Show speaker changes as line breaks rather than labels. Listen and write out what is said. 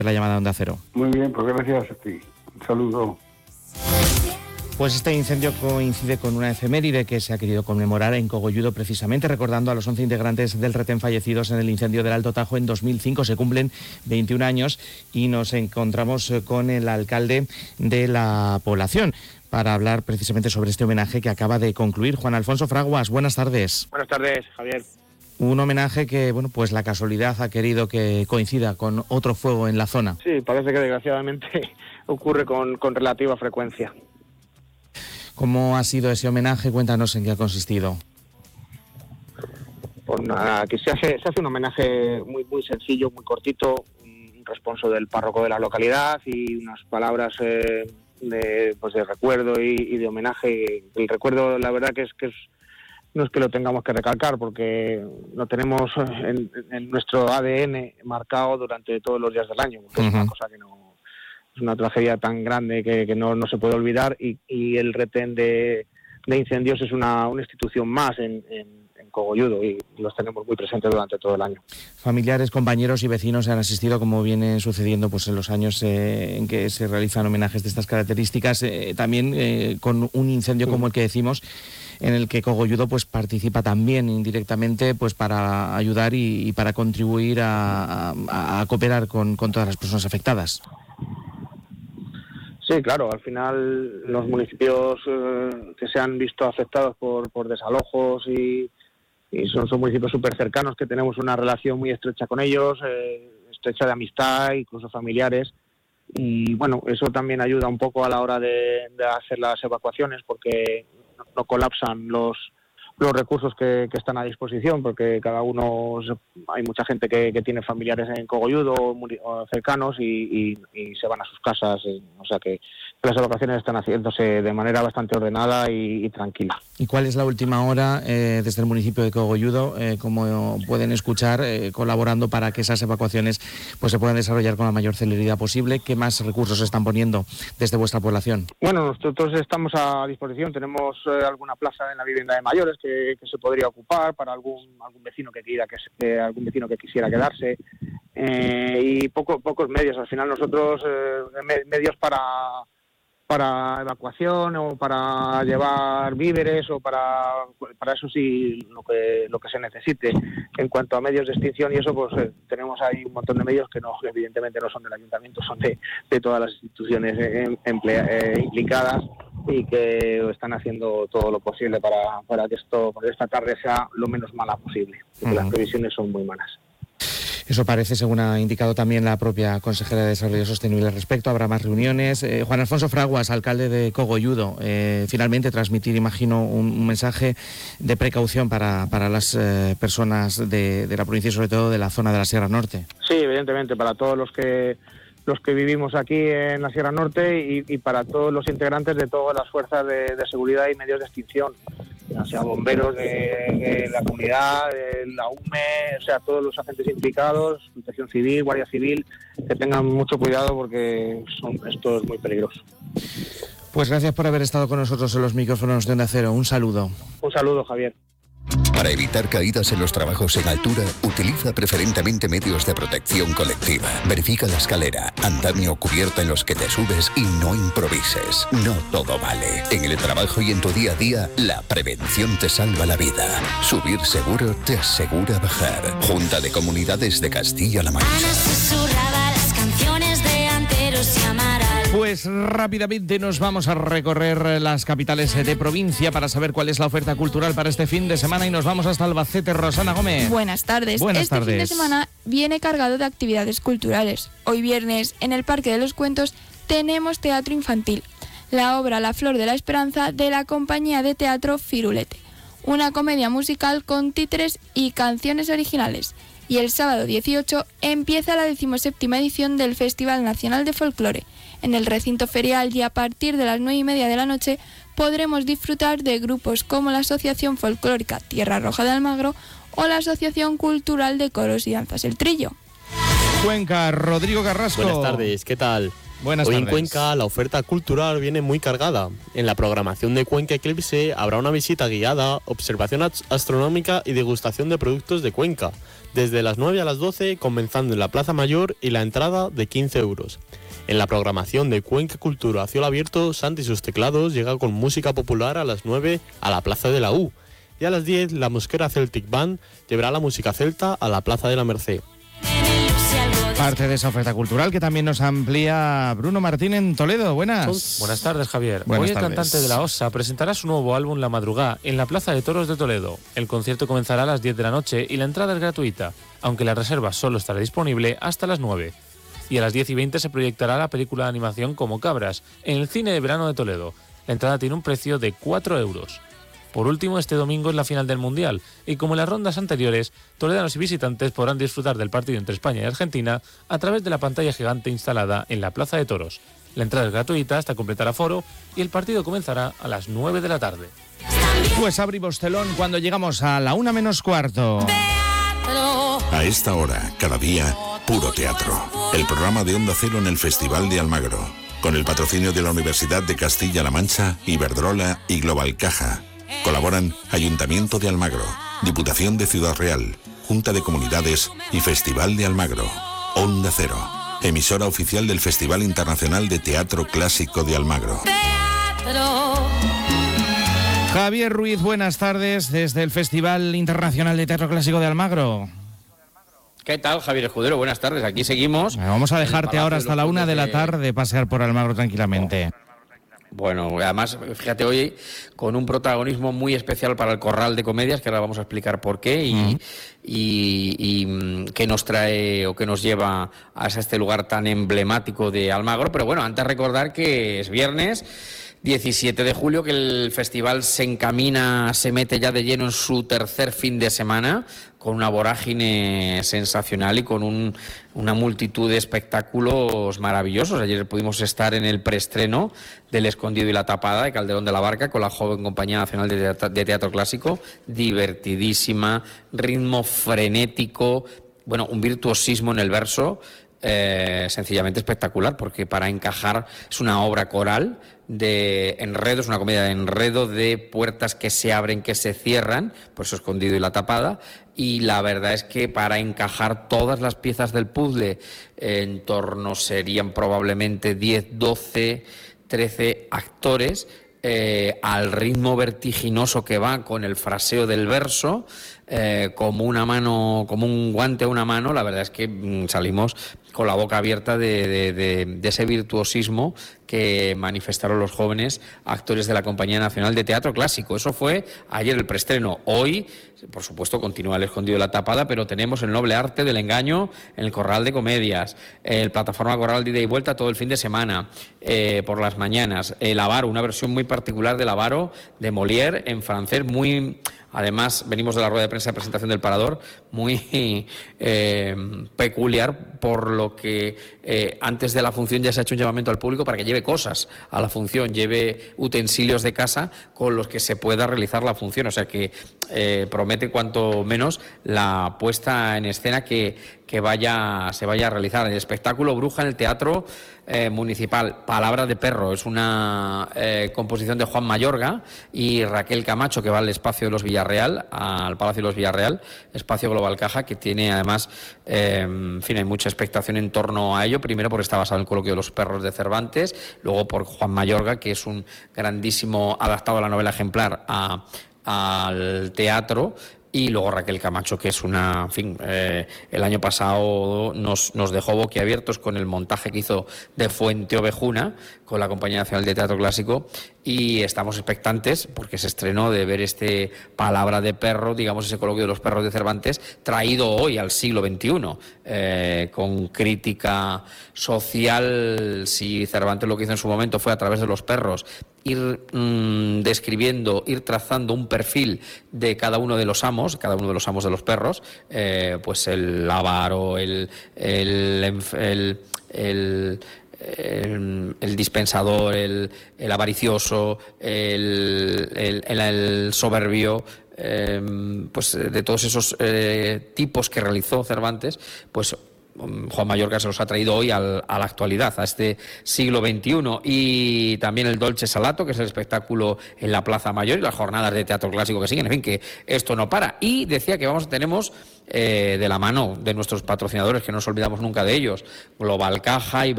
La llamada Onda Cero.
Muy bien, pues gracias a ti. Un saludo.
Pues este incendio coincide con una efeméride que se ha querido conmemorar en Cogolludo, precisamente recordando a los 11 integrantes del retén fallecidos en el incendio del Alto Tajo en 2005. Se cumplen 21 años y nos encontramos con el alcalde de la población para hablar precisamente sobre este homenaje que acaba de concluir. Juan Alfonso Fraguas, buenas tardes.
Buenas tardes, Javier.
Un homenaje que, bueno, pues la casualidad ha querido que coincida con otro fuego en la zona.
Sí, parece que desgraciadamente ocurre con relativa frecuencia.
¿Cómo ha sido ese homenaje? Cuéntanos en qué ha consistido.
Pues nada, que se hace un homenaje muy sencillo, muy cortito, un responso del párroco de la localidad y unas palabras de recuerdo y de homenaje. El recuerdo, la verdad que no es que lo tengamos que recalcar, porque lo tenemos en nuestro ADN marcado durante todos los días del año, porque es una cosa que no... Es una tragedia tan grande que no se puede olvidar y el retén de incendios es una institución más en Cogolludo y los tenemos muy presentes durante todo el año.
Familiares, compañeros y vecinos han asistido, como viene sucediendo pues en los años en que se realizan homenajes de estas características, también con un incendio como el que decimos, en el que Cogolludo pues participa también indirectamente pues para ayudar y para contribuir a cooperar con todas las personas afectadas.
Sí, claro, al final los municipios que se han visto afectados por desalojos y son municipios súper cercanos, que tenemos una relación muy estrecha con ellos, estrecha de amistad, incluso familiares, y bueno, eso también ayuda un poco a la hora de hacer las evacuaciones, porque no colapsan los recursos que están a disposición, porque hay mucha gente que tiene familiares en Cogolludo o cercanos y se van a sus casas, o sea que las evacuaciones están haciéndose de manera bastante ordenada y tranquila.
¿Y cuál es la última hora desde el municipio de Cogolludo, como pueden escuchar, colaborando para que esas evacuaciones pues se puedan desarrollar con la mayor celeridad posible? ¿Qué más recursos se están poniendo desde vuestra población?
Bueno, nosotros estamos a disposición, tenemos alguna plaza en la vivienda de mayores que se podría ocupar para algún vecino que quiera algún vecino que quisiera quedarse, y pocos medios. Al final nosotros medios para evacuación o para llevar víveres o para eso sí lo que se necesite. En cuanto a medios de extinción y eso, pues tenemos ahí un montón de medios que evidentemente no son del ayuntamiento, son de todas las instituciones implicadas y que están haciendo todo lo posible para que esta tarde sea lo menos mala posible, porque las previsiones son muy malas.
Eso parece, según ha indicado también la propia consejera de Desarrollo Sostenible al respecto. Habrá más reuniones. Juan Alfonso Fraguas, alcalde de Cogolludo, finalmente transmitir, imagino, un mensaje de precaución para las personas de la provincia y sobre todo de la zona de la Sierra Norte.
Sí, evidentemente, para todos los que vivimos aquí en la Sierra Norte y para todos los integrantes de todas las fuerzas de seguridad y medios de extinción, ya sea bomberos de la comunidad, de la UME, o sea, todos los agentes implicados, Protección Civil, Guardia Civil, que tengan mucho cuidado porque esto es muy peligroso.
Pues gracias por haber estado con nosotros en los micrófonos de Onda Cero. Un saludo.
Un saludo, Javier.
Para evitar caídas en los trabajos en altura, utiliza preferentemente medios de protección colectiva. Verifica la escalera, andamio o cubierta en los que te subes y no improvises. No todo vale. En el trabajo y en tu día a día, la prevención te salva la vida. Subir seguro te asegura bajar. Junta de Comunidades de Castilla-La Mancha.
Pues rápidamente nos vamos a recorrer las capitales de provincia para saber cuál es la oferta cultural para este fin de semana y nos vamos hasta Albacete. Rosana Gómez.
Buenas tardes. Este fin de semana viene cargado de actividades culturales. Hoy viernes, en el Parque de los Cuentos, tenemos teatro infantil. La obra La Flor de la Esperanza de la compañía de teatro Firulete. Una comedia musical con títeres y canciones originales. Y el sábado 18 empieza la 17ª edición del Festival Nacional de Folclore. En el recinto ferial y a partir de las 9:30 de la noche podremos disfrutar de grupos como la Asociación Folclórica Tierra Roja de Almagro o la Asociación Cultural de Coros y Danzas El Trillo.
Cuenca, Rodrigo Carrasco.
Buenas tardes, ¿qué tal?
Buenas
Hoy
tardes.
en Cuenca la oferta cultural viene muy cargada. En la programación de Cuenca Eclipse habrá una visita guiada, observación astronómica y degustación de productos de Cuenca, desde las 9 a las 12, comenzando en la Plaza Mayor y la entrada de 15 euros. En la programación de Cuenca Cultura a cielo abierto, Santi y sus teclados llega con música popular a las 9 a la Plaza de la U. Y a las 10 la Mosquera Celtic Band llevará la música celta a la Plaza de la Merced.
Parte de esa oferta cultural que también nos amplía Bruno Martín en Toledo. Buenas.
Buenas tardes, Javier.
Buenas
Hoy el
tardes.
cantante de la OSA presentará su nuevo álbum La Madrugá en la Plaza de Toros de Toledo. El concierto comenzará a las 10 de la noche y la entrada es gratuita, aunque la reserva solo estará disponible hasta las 9. Y a las 10:20 se proyectará la película de animación Como Cabras en el Cine de Verano de Toledo. La entrada tiene un precio de 4 euros. Por último, este domingo es la final del Mundial y como en las rondas anteriores, toledanos y visitantes podrán disfrutar del partido entre España y Argentina a través de la pantalla gigante instalada en la Plaza de Toros. La entrada es gratuita hasta completar aforo y el partido comenzará a las 9 de la tarde.
Pues abrimos telón cuando llegamos a la 1:15.
A esta hora, cada día, Puro Teatro. El programa de Onda Cero en el Festival de Almagro. Con el patrocinio de la Universidad de Castilla-La Mancha, Iberdrola y Global Caja. Colaboran Ayuntamiento de Almagro, Diputación de Ciudad Real, Junta de Comunidades y Festival de Almagro. Onda Cero, emisora oficial del Festival Internacional de Teatro Clásico de Almagro.
Javier Ruiz, buenas tardes desde el Festival Internacional de Teatro Clásico de Almagro.
¿Qué tal, Javier Escudero? Buenas tardes, aquí seguimos.
Vamos a dejarte ahora hasta la 1 de la tarde pasear por Almagro tranquilamente.
Bueno, además, fíjate, hoy con un protagonismo muy especial para el Corral de Comedias, que ahora vamos a explicar por qué y qué nos trae o qué nos lleva a este lugar tan emblemático de Almagro. Pero bueno, antes recordar que es viernes 17 de julio, que el festival se mete ya de lleno en su tercer fin de semana, con una vorágine sensacional y con una multitud de espectáculos maravillosos. Ayer pudimos estar en el preestreno del Escondido y la Tapada de Calderón de la Barca con la joven Compañía Nacional de Teatro Clásico, divertidísima, ritmo frenético, bueno, un virtuosismo en el verso, sencillamente espectacular, porque para encajar es una obra coral de enredo, es una comedia de enredo, de puertas que se abren, que se cierran, por eso Escondido y la Tapada, y la verdad es que para encajar todas las piezas del puzzle, en torno serían probablemente 10, 12, 13 actores, al ritmo vertiginoso que va con el fraseo del verso, como una mano, como un guante a una mano. La verdad es que salimos con la boca abierta de ese virtuosismo que manifestaron los jóvenes actores de la Compañía Nacional de Teatro Clásico. Eso fue ayer el preestreno. Hoy, por supuesto, continúa el Escondido de la Tapada, pero tenemos el noble arte del engaño en el Corral de Comedias, el plataforma Corral de ida y vuelta todo el fin de semana, por las mañanas, el Avaro, una versión muy particular del Avaro de Molière en francés, muy... Además, venimos de la rueda de prensa de presentación del Parador, muy peculiar, por lo que antes de la función ya se ha hecho un llamamiento al público para que lleve cosas a la función, lleve utensilios de casa con los que se pueda realizar la función. O sea que promete cuanto menos la puesta en escena que se vaya a realizar. El espectáculo Bruja en el Teatro Municipal, Palabra de Perro, es una composición de Juan Mayorga y Raquel Camacho, que va al espacio de los Villarreal, al Palacio de los Villarreal, espacio Global Caja, que tiene además, en fin, hay mucha expectación en torno a ello. Primero porque está basado en el coloquio de los perros de Cervantes, luego por Juan Mayorga, que es un grandísimo adaptado a la novela ejemplar al teatro. Y luego Raquel Camacho, que es una... En fin, el año pasado nos dejó boquiabiertos con el montaje que hizo de Fuente Ovejuna con la Compañía Nacional de Teatro Clásico, y estamos expectantes porque se estrenó de ver este Palabra de Perro, digamos ese coloquio de los perros de Cervantes, traído hoy al siglo XXI, con crítica social. Si Cervantes lo que hizo en su momento fue a través de los perros ir describiendo, ir trazando un perfil de cada uno de los amos de los perros, pues el avaro, el dispensador, el avaricioso, el soberbio, pues de todos esos tipos que realizó Cervantes, pues Juan Mallorca se los ha traído hoy a la actualidad, a este siglo XXI. Y también el Dolce Salato, que es el espectáculo en la Plaza Mayor, y las jornadas de teatro clásico que siguen. En fin, que esto no para. Y decía que tenemos de la mano de nuestros patrocinadores, que no nos olvidamos nunca de ellos, Global Caja,